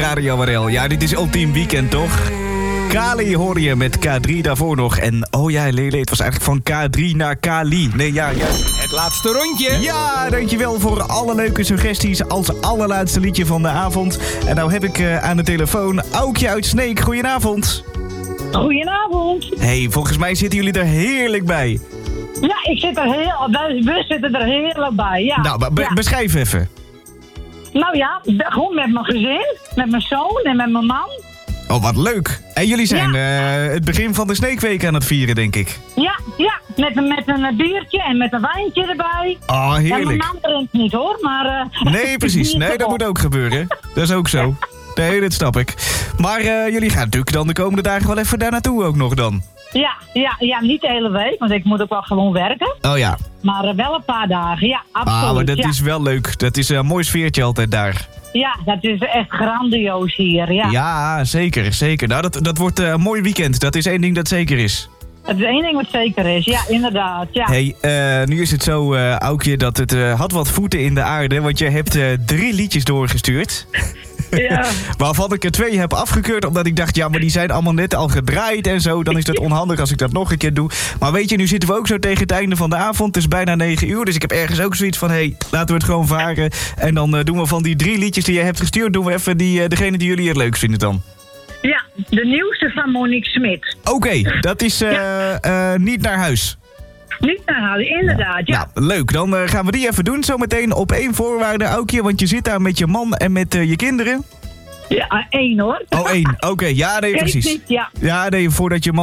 Radio Warel. Ja, dit is Ultiem Weekend, toch? Kali hoor je met K3 daarvoor nog. En oh ja, Lele, het was eigenlijk van K3 naar Kali. Nee, ja. Het laatste rondje. Ja, dankjewel voor alle leuke suggesties als allerlaatste liedje van de avond. En nou heb ik aan de telefoon Aukje uit Sneek. Goedenavond. Goedenavond. Hey, volgens mij zitten jullie er heerlijk bij. Ja, we zitten er heerlijk bij, ja. Nou, beschrijf even. Nou ja, gewoon met mijn gezin, met mijn zoon en met mijn man. Oh, wat leuk. En jullie zijn het begin van de Sneekweek aan het vieren, denk ik. Ja, met een biertje en met een wijntje erbij. Oh, heerlijk. En mijn man drinkt niet hoor, maar... Nee, precies. Nee, dat moet ook gebeuren. Dat is ook zo. Nee, dat snap ik. Maar jullie gaan natuurlijk dan de komende dagen wel even daar naartoe ook nog dan. Ja, niet de hele week, want ik moet ook wel gewoon werken. Oh ja. Maar wel een paar dagen, ja, absoluut. Maar dat is wel leuk. Dat is een mooi sfeertje altijd daar. Ja, dat is echt grandioos hier, ja. Ja, zeker. Nou, dat wordt een mooi weekend. Dat is één ding dat zeker is. Het is één ding wat zeker is, ja, inderdaad, ja. Hey, nu is het zo, Aukje, dat het had wat voeten in de aarde, want je hebt 3 liedjes doorgestuurd. Ja. Waarvan ik er 2 heb afgekeurd, omdat ik dacht, ja, maar die zijn allemaal net al gedraaid en zo. Dan is het onhandig als ik dat nog een keer doe. Maar weet je, nu zitten we ook zo tegen het einde van de avond. Het is bijna 9 uur, dus ik heb ergens ook zoiets van, hey, laten we het gewoon varen. En dan doen we van die 3 liedjes die je hebt gestuurd, doen we even degene die jullie het leuk vinden dan. Ja, de nieuwste van Monique Smit. Oké, dat is Niet naar huis. Niet naar huis, inderdaad, ja. Nou, leuk. Dan gaan we die even doen zometeen op 1 voorwaarde, Aukje. Want je zit daar met je man en met je kinderen. Ja, 1 hoor. Oh, 1. Oké, ja, nee, precies. Niet, ja. Ja, nee, voordat we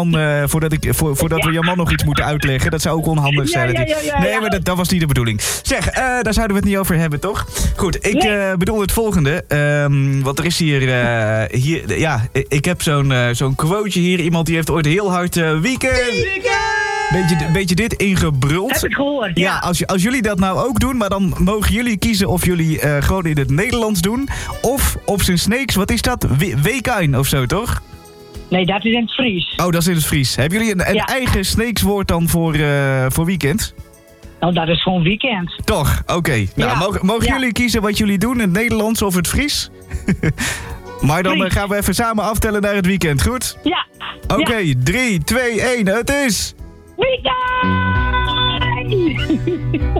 je man nog iets moeten uitleggen. Dat zou ook onhandig zijn. Nee, maar dat was niet de bedoeling. Zeg, daar zouden we het niet over hebben, toch? Goed, ik bedoel het volgende. Want er is hier ik heb zo'n quoteje hier. Iemand die heeft ooit heel hard weekend. Beetje dit ingebruld. Heb ik gehoord, ja. Als jullie dat nou ook doen, maar dan mogen jullie kiezen of jullie gewoon in het Nederlands doen. Of op zijn Sneeks, wat is dat? Weekijn of zo, toch? Nee, dat is in het Fries. Oh, dat is in het Fries. Hebben jullie een eigen Sneekswoord dan voor weekend? Nou, dat is gewoon weekend. Toch? Oké. Nou, mogen jullie kiezen wat jullie doen, in het Nederlands of het Fries? Maar dan gaan we even samen aftellen naar het weekend, goed? Ja. Oké, 3, 2, 1, het is... Weekend!